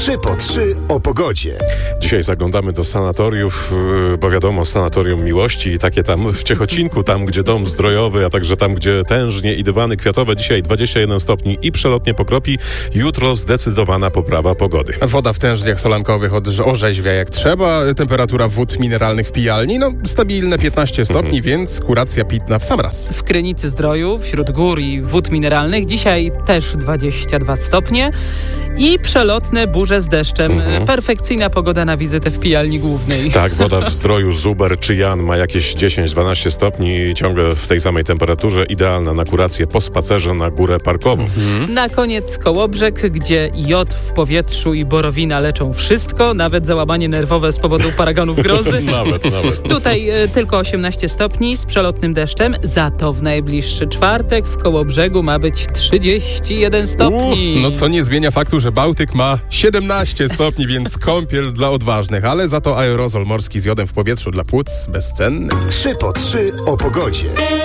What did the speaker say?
3 po 3 o pogodzie. Dzisiaj zaglądamy do sanatoriów, bo wiadomo, sanatorium miłości i takie tam w Ciechocinku, tam gdzie dom zdrojowy, a także tam gdzie tężnie i dywany kwiatowe. Dzisiaj 21 stopni i przelotnie pokropi. Jutro zdecydowana poprawa pogody. Woda w tężniach solankowych orzeźwia jak trzeba. Temperatura wód mineralnych w pijalni, stabilne 15 stopni, więc kuracja pitna w sam raz. W Krynicy Zdroju, wśród gór i wód mineralnych, dzisiaj też 22 stopnie i przelotne burze z deszczem. Perfekcyjna pogoda na wizytę w pijalni głównej. Tak, woda w Zdroju, Zuber czy Jan ma jakieś 10-12 stopni, ciągle w tej samej temperaturze, idealna na kurację po spacerze na górę parkową. Na koniec Kołobrzeg, gdzie jod w powietrzu i borowina leczą wszystko, nawet załamanie nerwowe z powodu paragonów grozy. Nawet. Tutaj tylko 18 stopni z przelotnym deszczem, za to w najbliższy czwartek w Kołobrzegu ma być 31 stopni. Co nie zmienia faktu, że Bałtyk ma 17 stopni, więc kąpiel dla odważnych, ale za to aerozol morski z jodem w powietrzu dla płuc bezcenny. 3 po 3 o pogodzie.